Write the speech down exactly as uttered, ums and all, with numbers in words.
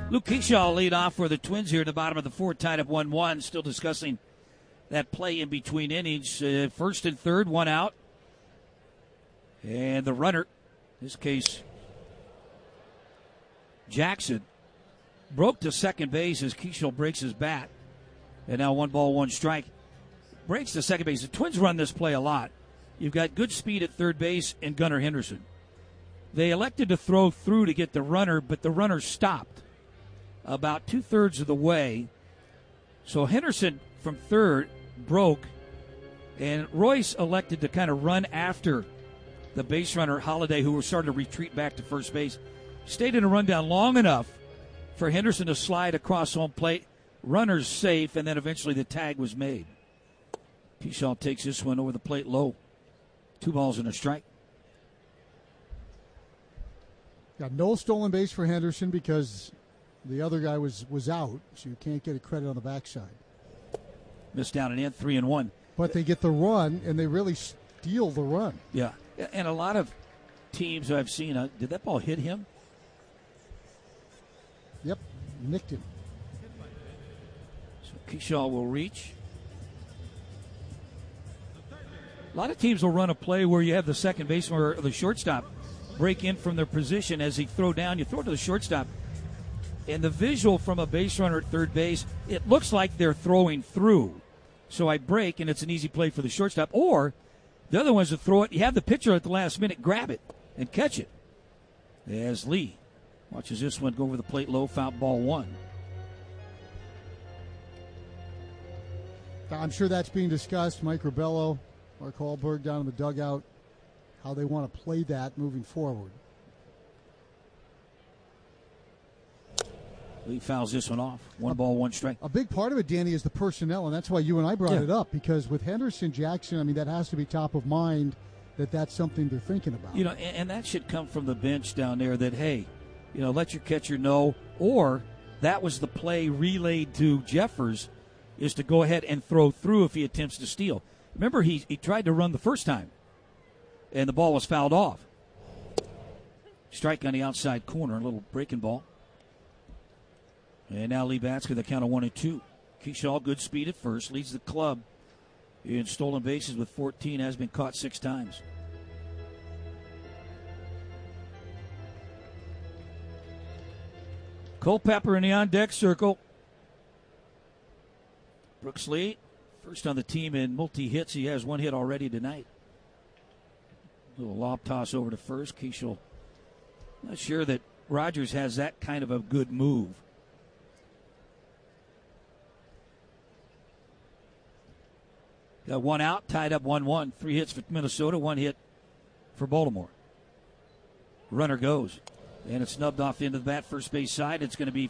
Luke Keyshaw lead off for the Twins here at the bottom of the fourth, tied up one one. Still discussing that play in between innings. Uh, first and third, one out. And the runner, in this case, Jackson, broke to second base as Keyshaw breaks his bat. And now one ball, one strike. Breaks to second base. The Twins run this play a lot. You've got good speed at third base and Gunnar Henderson. They elected to throw through to get the runner, but the runner stopped about two-thirds of the way. So Henderson from third broke, and Royce elected to kind of run after the base runner, Holiday, who was starting to retreat back to first base. Stayed in a rundown long enough for Henderson to slide across home plate. Runner's safe, and then eventually the tag was made. Keyshaw takes this one over the plate low. Two balls and a strike. Got no stolen base for Henderson because the other guy was, was out, so you can't get a credit on the backside. Missed down and in, three and one. But they get the run, and they really steal the run. Yeah, and a lot of teams I've seen, uh, did that ball hit him? Yep, nicked him. So Keyshaw will reach. A lot of teams will run a play where you have the second baseman or the shortstop break in from their position as he throw down. You throw it to the shortstop. And the visual from a base runner at third base, it looks like they're throwing through. So I break, and it's an easy play for the shortstop. Or the other one's to throw it. You have the pitcher at the last minute, grab it and catch it. As Lee watches this one go over the plate low, foul ball one. I'm sure that's being discussed. Mike Ribello, Mark Hallberg down in the dugout, how they want to play that moving forward. Lee fouls this one off. One a, ball, one strike. A big part of it, Danny, is the personnel, and that's why you and I brought yeah. it up, because with Henderson, Jackson, I mean, that has to be top of mind, that that's something they're thinking about. You know, and, and that should come from the bench down there that, hey, you know, let your catcher know, or that was the play relayed to Jeffers, is to go ahead and throw through if he attempts to steal. Remember, he, he tried to run the first time, and the ball was fouled off. Strike on the outside corner, a little breaking ball. And now Lee Batsker, the count of one and two. Keyshaw, good speed at first, leads the club in stolen bases with fourteen, has been caught six times. Culpepper in the on-deck circle. Brooks Lee, first on the team in multi-hits. He has one hit already tonight. Little lob toss over to first. Keyshaw, not sure that Rogers has that kind of a good move. Got one out, tied up one one. Three hits for Minnesota, one hit for Baltimore. Runner goes. And it's snubbed off into the bat, first base side. It's going to be